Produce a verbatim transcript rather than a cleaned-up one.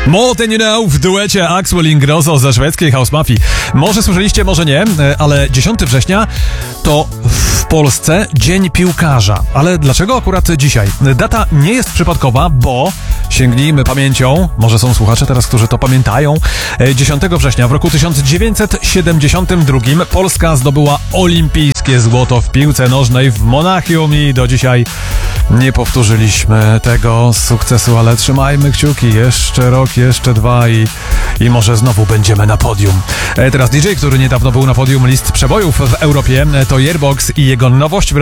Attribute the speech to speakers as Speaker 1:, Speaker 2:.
Speaker 1: More Than You Know w duecie Axwell Ingrosso ze szwedzkiej House Mafii. Może słyszeliście, może nie, ale dziesiątego września to w Polsce Dzień Piłkarza. Ale dlaczego akurat dzisiaj? Data nie jest przypadkowa, bo sięgnijmy pamięcią, może są słuchacze teraz, którzy to pamiętają. dziesiątego września w roku tysiąc dziewięćset siedemdziesiątym drugim Polska zdobyła olimpijskie złoto w piłce nożnej w Monachium i do dzisiaj nie powtórzyliśmy tego sukcesu, ale trzymajmy kciuki. Jeszcze rok, jeszcze dwa i, i może znowu będziemy na podium. E, teraz D J, który niedawno był na podium list przebojów w Europie, to Yearbox i jego nowość w